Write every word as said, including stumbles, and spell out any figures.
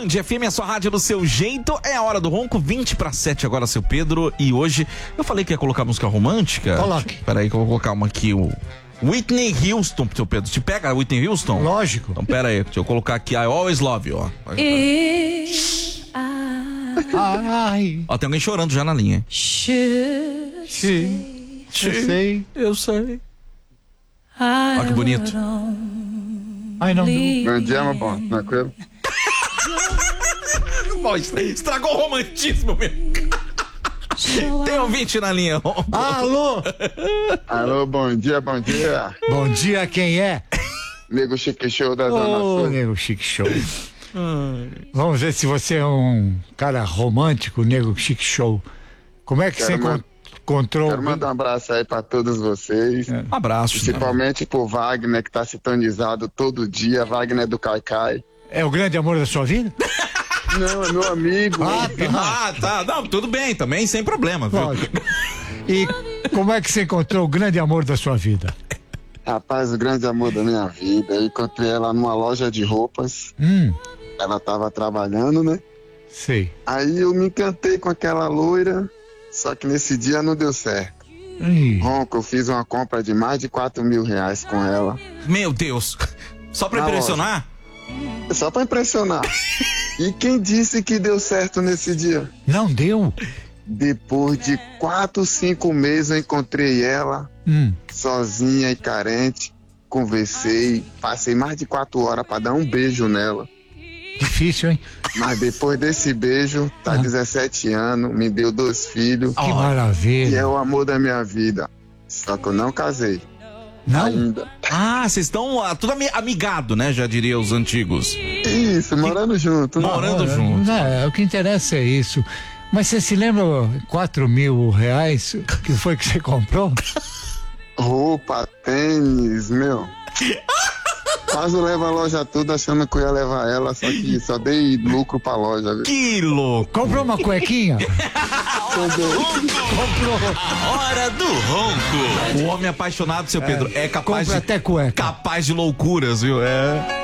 Band F M, a sua rádio do seu jeito. É a hora do ronco, vinte para sete agora, seu Pedro. E hoje, eu falei que ia colocar música romântica. Coloque. Peraí que eu vou colocar uma aqui, o Whitney Houston, seu Pedro. Te pega a Whitney Houston? Lógico. Então pera aí, deixa eu colocar aqui I Always Love You, ó. Ai. Ó, tem alguém chorando já na linha. Sim. Eu sei. Eu sei. Ó que bonito. Ai, não. Bom dia, meu bom. Tranquilo? Bom, estragou o romantismo mesmo. Tem ouvinte na linha. Alô? Alô, bom dia, bom dia. Bom dia, quem é? Nego Chique Show da Zona Ô, Sul. Nego Chique Show. Vamos ver se você é um cara romântico, Nego Chique Show. Como é que Quero você man- encontrou? Quero mandar um abraço aí pra todos vocês. É. Abraço. Principalmente pro Wagner, que tá sintonizado todo dia. Wagner do Caicai. É o grande amor da sua vida? Não, é meu amigo. Ah, tá. Ah, tá. Não, tudo bem também, sem problema, viu? Lógico. E como é que você encontrou o grande amor da sua vida? Rapaz, o grande amor da minha vida. Eu encontrei ela numa loja de roupas. Hum, Ela tava trabalhando, né? sei. Aí eu me encantei com aquela loira. Só que nesse dia não deu certo. Ih, Ronco, eu fiz uma compra de mais de quatro mil reais com ela. Meu Deus. Só pra Na impressionar? Só pra impressionar. E quem disse que deu certo nesse dia? não deu? Depois de quatro, cinco meses eu encontrei ela, Hum, sozinha e carente. Conversei, passei mais de quatro horas pra dar um beijo nela. difícil, hein? Mas depois desse beijo, tá dezessete anos, me deu dois filhos. Que E é maravilha. o amor da minha vida. Só que eu não casei. Não? Ainda. Ah, vocês estão ah, tudo ami- amigado, né? Já diria os antigos. Isso, morando junto. né? Morando Olha, juntos. É, o que interessa é isso. Mas você se lembra quatro mil reais que foi que você comprou? Roupa, tênis, meu. Quase eu levo a loja toda achando que eu ia levar ela, só que só dei lucro pra loja. Viu? Que louco. Comprou uma cuequinha? Hora do ronco. O homem apaixonado, seu Pedro, é, capaz Compra de até cueca. capaz de loucuras, viu? É.